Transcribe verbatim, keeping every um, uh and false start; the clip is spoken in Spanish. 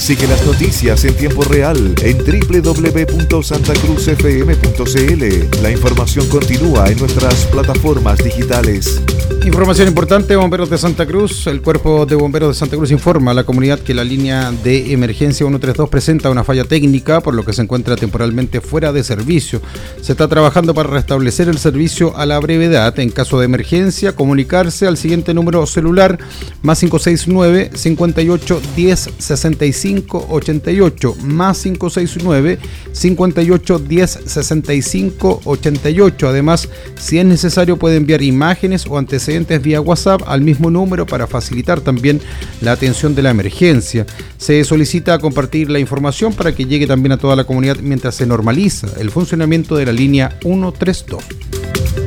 Sigue las noticias en tiempo real en doble u doble u doble u punto santa cruz f m punto c l. La información continúa en nuestras plataformas digitales. Información importante, Bomberos de Santa Cruz. El Cuerpo de Bomberos de Santa Cruz informa a la comunidad que la línea de emergencia ciento treinta y dos presenta una falla técnica, por lo que se encuentra temporalmente fuera de servicio. Se está trabajando para restablecer el servicio a la brevedad. En caso de emergencia, comunicarse al siguiente número celular, más cinco seis nueve, cincuenta y ocho, diez, sesenta y cinco, ochenta y ocho, más cinco seis nueve, cincuenta y ocho, diez, sesenta y cinco, ochenta y ocho. Además, si es necesario, puede enviar imágenes o antecedentes vía WhatsApp al mismo número para facilitar también la atención de la emergencia. Se solicita compartir la información para que llegue también a toda la comunidad mientras se normaliza el funcionamiento de la línea ciento treinta y dos.